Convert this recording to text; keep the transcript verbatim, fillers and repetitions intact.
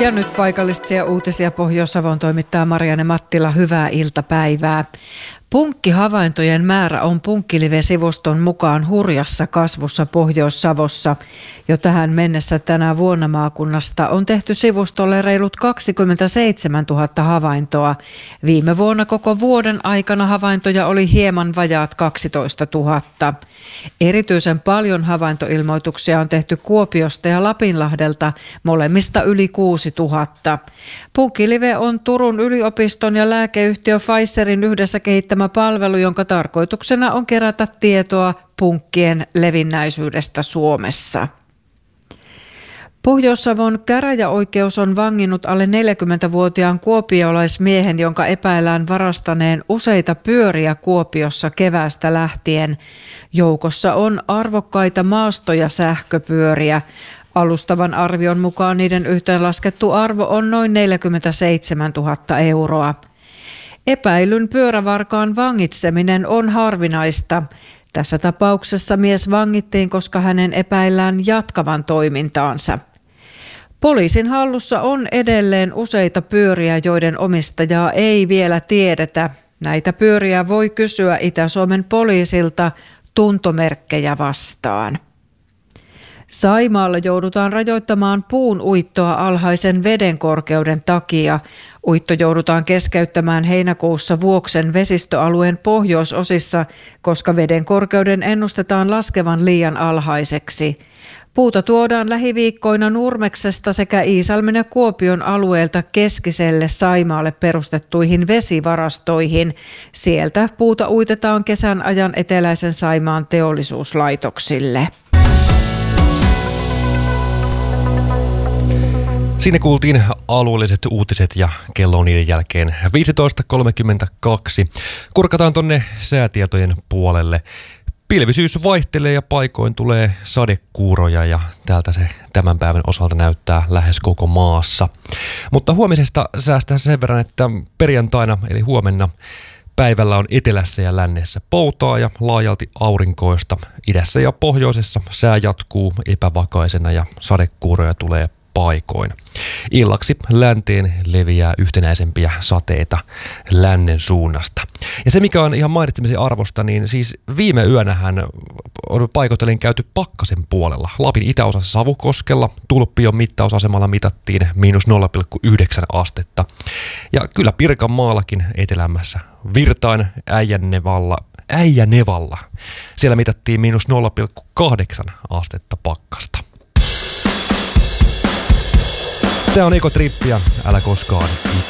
Ja nyt paikallisia uutisia Pohjois-Savon toimittaa Marianne Mattila. Hyvää iltapäivää. Punkkihavaintojen määrä on Punkkilive-sivuston mukaan hurjassa kasvussa Pohjois-Savossa. Jo tähän mennessä tänä vuonna maakunnasta on tehty sivustolle reilut kaksikymmentäseitsemäntuhatta havaintoa. Viime vuonna koko vuoden aikana havaintoja oli hieman vajaat kaksitoistatuhatta. Erityisen paljon havaintoilmoituksia on tehty Kuopiosta ja Lapinlahdelta, molemmista yli kuusituhatta. Punkkilive on Turun yliopiston ja lääkeyhtiö Pfizerin yhdessä kehittämä palvelu, jonka tarkoituksena on kerätä tietoa punkkien levinnäisyydestä Suomessa. Pohjois-Savon käräjäoikeus on vanginnut alle neljäkymmentävuotiaan kuopiolaismiehen, jonka epäillään varastaneen useita pyöriä Kuopiossa keväästä lähtien. Joukossa on arvokkaita maasto- ja sähköpyöriä. Alustavan arvion mukaan niiden yhteenlaskettu arvo on noin neljäkymmentäseitsemäntuhatta euroa. Epäilyn pyörävarkaan vangitseminen on harvinaista. Tässä tapauksessa mies vangittiin, koska hänen epäillään jatkavan toimintaansa. Poliisin hallussa on edelleen useita pyöriä, joiden omistajaa ei vielä tiedetä. Näitä pyöriä voi kysyä Itä-Suomen poliisilta tuntomerkkejä vastaan. Saimaalla joudutaan rajoittamaan puun uittoa alhaisen veden korkeuden takia. Uitto joudutaan keskeyttämään heinäkuussa Vuoksen vesistöalueen pohjoisosissa, koska veden korkeuden ennustetaan laskevan liian alhaiseksi. Puuta tuodaan lähiviikkoina Nurmeksesta sekä Iisalmen ja Kuopion alueelta keskiselle Saimaalle perustettuihin vesivarastoihin. Sieltä puuta uitetaan kesän ajan eteläisen Saimaan teollisuuslaitoksille. Siinä kuultiin alueelliset uutiset ja kello on niiden jälkeen viisitoista kolmekymmentäkaksi. Kurkataan tonne säätietojen puolelle. Pilvisyys vaihtelee ja paikoin tulee sadekuuroja ja täältä se tämän päivän osalta näyttää lähes koko maassa. Mutta huomisesta säästää sen verran, että perjantaina eli huomenna päivällä on etelässä ja lännessä poutaa ja laajalti aurinkoista. Idässä ja pohjoisessa sää jatkuu epävakaisena ja sadekuuroja tulee paikoin. Illaksi länteen leviää yhtenäisempiä sateita lännen suunnasta. Ja se, mikä on ihan mainitsemisen arvosta, niin siis viime yönähän on paikoitellen käyty pakkasen puolella. Lapin itäosassa Savukoskella Tulppion mittausasemalla mitattiin miinus nolla pilkku yhdeksän astetta. Ja kyllä Pirkanmaallakin etelämässä Virtain Äijänevalla, Äijänevalla. Siellä mitattiin miinus nolla pilkku kahdeksan astetta pakkasta. Tämä on Ekotrippiä, älä koskaan ikinä